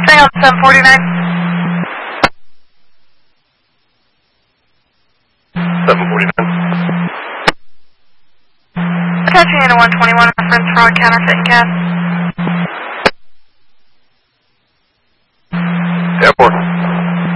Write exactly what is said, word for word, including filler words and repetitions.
Stay on seven forty-nine. seven forty-nine. Attaching into one twenty-one, reference fraud, counterfeit, and gas. Airport